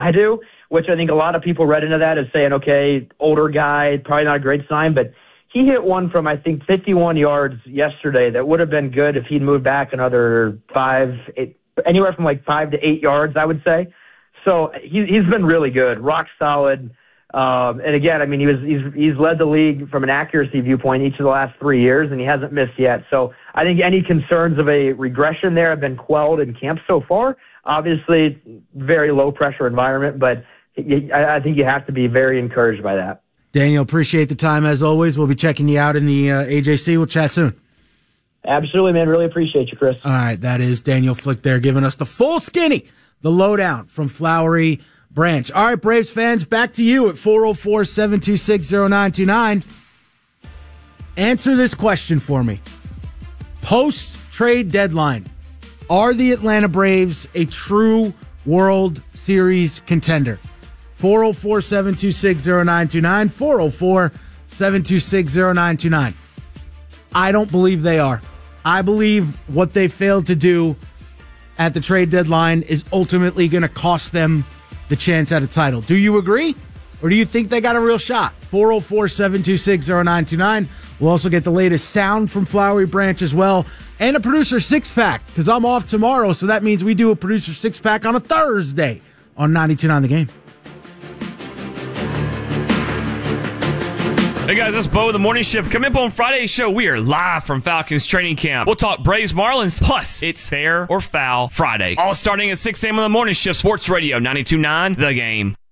I do, which I think a lot of people read into that as saying, okay, older guy, probably not a great sign, but he hit one from, I think, 51 yards yesterday that would have been good if he'd moved back another 8, anywhere from like 5 to 8 yards, I would say. So he's been really good, rock solid. And again, I mean, he's led the league from an accuracy viewpoint each of the last 3 years, and he hasn't missed yet. So I think any concerns of a regression there have been quelled in camp so far. Obviously, very low pressure environment, but I think you have to be very encouraged by that. Daniel, appreciate the time as always. We'll be checking you out in the AJC. We'll chat soon. Absolutely, man. Really appreciate you, Chris. All right, that is Daniel Flick there giving us the full skinny, the lowdown from Flowery Branch. All right, Braves fans, back to you at 404-726-0929. Answer this question for me. Post-trade deadline, are the Atlanta Braves a true World Series contender? 404-726-0929, 404-726-0929. I don't believe they are. I believe what they failed to do at the trade deadline is ultimately going to cost them the chance at a title. Do you agree? Or do you think they got a real shot? 404-726-0929. We'll also get the latest sound from Flowery Branch as well. And a producer six-pack, because I'm off tomorrow, so that means we do a producer six-pack on a Thursday on 92.9 The Game. Hey guys, this is Bo with the Morning Shift. Coming up on Friday's show, we are live from Falcons training camp. We'll talk Braves Marlins, plus it's Fair or Foul Friday. All starting at 6 a.m. on the Morning Shift, Sports Radio 92.9 The Game.